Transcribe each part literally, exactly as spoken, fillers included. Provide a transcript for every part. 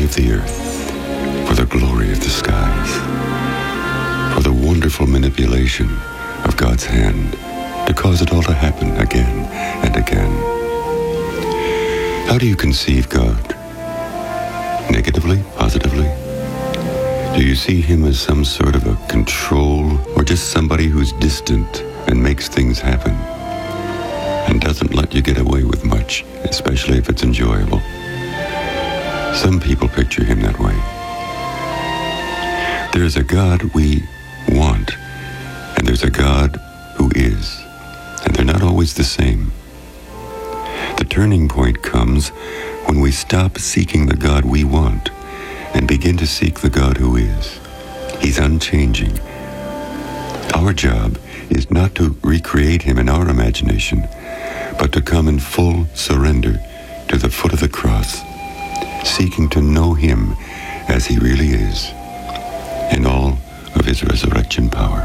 of the earth, for the glory of the skies, for the wonderful manipulation of God's hand to cause it all to happen again and again. How do you conceive God? Negatively? Positively? Do you see him as some sort of a control, or just somebody who's distant and makes things happen and doesn't let you get away with much, especially if it's enjoyable? Some people picture him that way. There's a God we want, and there's a God who is, and they're not always the same. The turning point comes when we stop seeking the God we want and begin to seek the God who is. He's unchanging. Our job is not to recreate him in our imagination, but to come in full surrender to the foot of the cross, seeking to know him as he really is, in all of his resurrection power.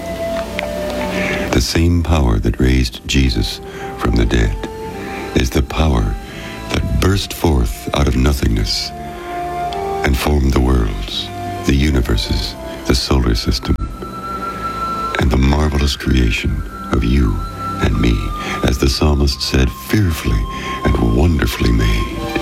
The same power that raised Jesus from the dead is the power that burst forth out of nothingness and formed the worlds, the universes, the solar system, and the marvelous creation of you and me, as the psalmist said, fearfully and wonderfully made.